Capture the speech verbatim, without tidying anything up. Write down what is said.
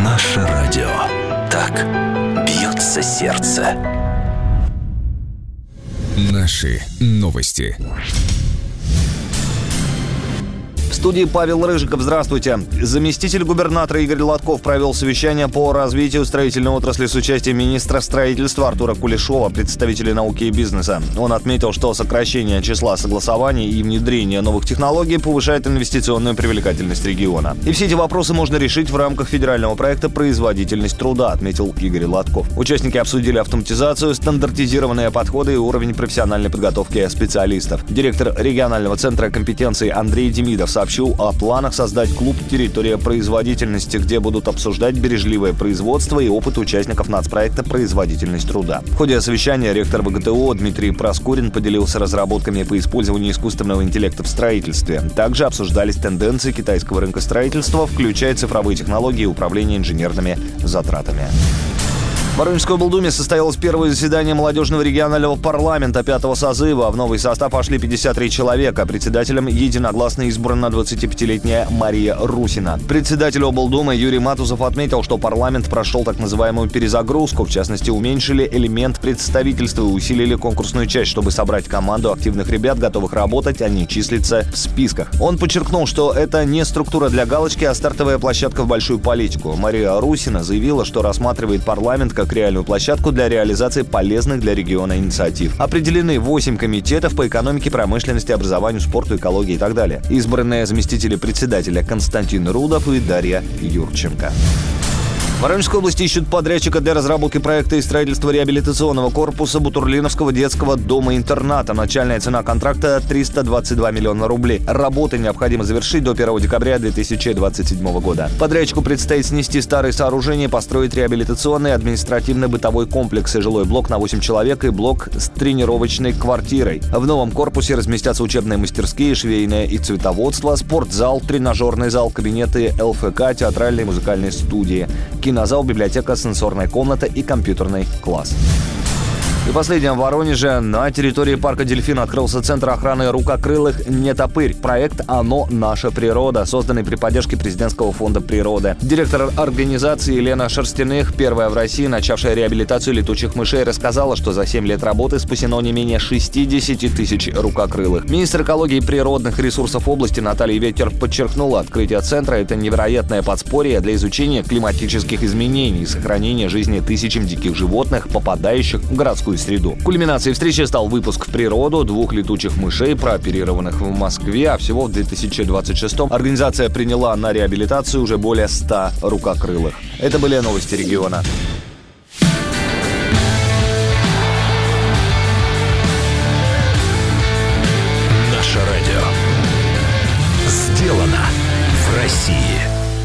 Наше радио. Так бьется сердце. Наши новости. В студии Павел Рыжиков. Здравствуйте. Заместитель губернатора Игорь Лотков провел совещание по развитию строительной отрасли с участием министра строительства Артура Кулешова, представителей науки и бизнеса. Он отметил, что сокращение числа согласований и внедрение новых технологий повышает инвестиционную привлекательность региона. И все эти вопросы можно решить в рамках федерального проекта «Производительность труда», отметил Игорь Лотков. Участники обсудили автоматизацию, стандартизированные подходы и уровень профессиональной подготовки специалистов. Директор регионального центра компетенций Андрей Демидов сообщил о планах создать клуб «Территория производительности», где будут обсуждать бережливое производство и опыт участников нацпроекта «Производительность труда». В ходе совещания ректор ВГТО Дмитрий Проскурин поделился разработками по использованию искусственного интеллекта в строительстве. Также обсуждались тенденции китайского рынка строительства, включая цифровые технологии и управление инженерными затратами. В Воронежской облдуме состоялось первое заседание молодежного регионального парламента пятого созыва. В новый состав вошли пятьдесят три человека. Председателем единогласно избрана двадцатипятилетняя Мария Русина. Председатель облдумы Юрий Матузов отметил, что парламент прошел так называемую перезагрузку. В частности, уменьшили элемент представительства и усилили конкурсную часть, чтобы собрать команду активных ребят, готовых работать, а не числиться в списках. Он подчеркнул, что это не структура для галочки, а стартовая площадка в большую политику. Мария Русина заявила, что рассматривает парламент как реальную площадку для реализации полезных для региона инициатив. Определены восемь комитетов по экономике, промышленности, образованию, спорту, экологии и так далее. Избранные заместители председателя Константин Рудов и Дарья Юрченко. В Воронежской области ищут подрядчика для разработки проекта и строительства реабилитационного корпуса Бутурлиновского детского дома-интерната. Начальная цена контракта триста двадцать два миллиона рублей. Работы необходимо завершить до первого декабря две тысячи двадцать седьмого года. Подрядчику предстоит снести старые сооружения, построить реабилитационный, административно-бытовой комплексы, жилой блок на восемь человек и блок с тренировочной квартирой. В новом корпусе разместятся учебные мастерские, швейное и цветоводство, спортзал, тренажерный зал, кабинеты ЛФК, театральные и музыкальные студии, кинозал, библиотека, сенсорная комната и компьютерный класс. И последнее в Воронеже. На территории парка «Дельфин» открылся Центр охраны рукокрылых «Нетопырь». Проект «Оно. Наша природа», созданный при поддержке Президентского фонда природы. Директор организации Елена Шерстяных, первая в России, начавшая реабилитацию летучих мышей, рассказала, что за семь лет работы спасено не менее шестьдесят тысяч рукокрылых. Министр экологии и природных ресурсов области Наталья Ветер подчеркнула, открытие центра – это невероятное подспорье для изучения климатических изменений и сохранения жизни тысячам диких животных, попадающих в городскую среду. Кульминацией встречи стал выпуск в природу двух летучих мышей, прооперированных в Москве, а всего в две тысячи двадцать шестом организация приняла на реабилитацию уже более ста рукокрылых. Это были новости региона. Наше радио. Сделано в России.